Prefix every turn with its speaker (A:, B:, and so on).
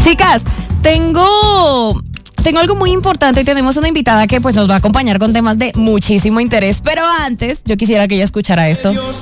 A: Chicas, tengo algo muy importante y tenemos una invitada que pues nos va a acompañar con temas de muchísimo interés, pero antes yo quisiera que ella escuchara esto.